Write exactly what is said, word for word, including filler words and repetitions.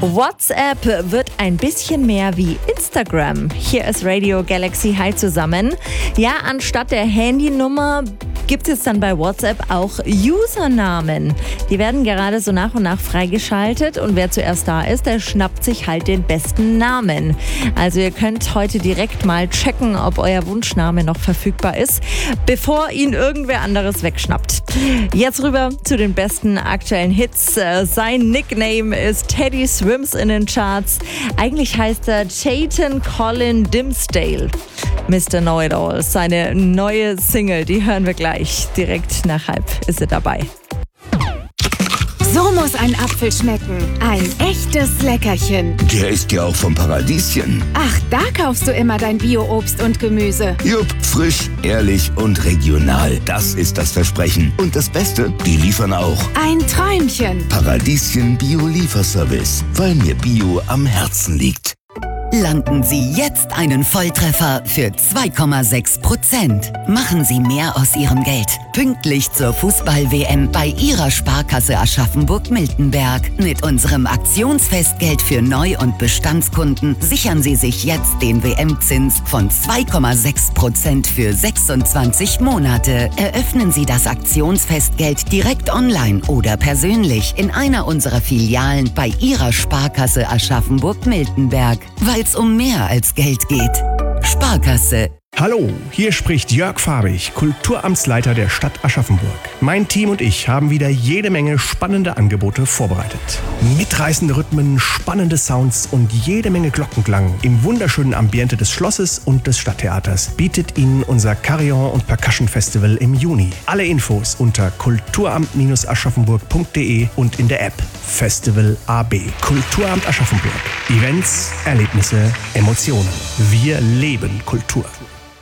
WhatsApp wird ein bisschen mehr wie Instagram. Hier ist Radio Galaxy Hi zusammen. Ja, anstatt der Handynummer gibt es jetzt dann bei WhatsApp auch Usernamen. Die werden gerade so nach und nach freigeschaltet und wer zuerst da ist, der schnappt sich halt den besten Namen. Also ihr könnt heute direkt mal checken, ob euer Wunschname noch verfügbar ist, bevor ihn irgendwer anderes wegschnappt. Jetzt rüber zu den besten aktuellen Hits. Sein Nickname ist Teddy Swims in den Charts. Eigentlich heißt er Chayton Colin Dimsdale. Mister Know-It-All, seine neue Single, die hören wir gleich. Direkt nach halb ist er dabei. So muss ein Apfel schmecken. Ein echtes Leckerchen. Der ist ja auch vom Paradieschen. Ach, da kaufst du immer dein Bio-Obst und Gemüse. Jupp, frisch, ehrlich und regional. Das ist das Versprechen. Und das Beste, die liefern auch. Ein Träumchen. Paradieschen Bio-Lieferservice, weil mir Bio am Herzen liegt. Landen Sie jetzt einen Volltreffer für zwei Komma sechs Prozent. Machen Sie mehr aus Ihrem Geld. Pünktlich zur Fußball-W M bei Ihrer Sparkasse Aschaffenburg-Miltenberg. Mit unserem Aktionsfestgeld für Neu- und Bestandskunden sichern Sie sich jetzt den W M-Zins von zwei Komma sechs Prozent für sechsundzwanzig Monate. Eröffnen Sie das Aktionsfestgeld direkt online oder persönlich in einer unserer Filialen bei Ihrer Sparkasse Aschaffenburg-Miltenberg. Weil es um mehr als Geld geht. Sparkasse. Hallo, hier spricht Jörg Fabich, Kulturamtsleiter der Stadt Aschaffenburg. Mein Team und ich haben wieder jede Menge spannende Angebote vorbereitet. Mitreißende Rhythmen, spannende Sounds und jede Menge Glockenklang im wunderschönen Ambiente des Schlosses und des Stadttheaters bietet Ihnen unser Carillon und Percussion Festival im Juni. Alle Infos unter kulturamt aschaffenburg punkt de und in der App Festival A B. Kulturamt Aschaffenburg. Events, Erlebnisse, Emotionen. Wir leben Kultur.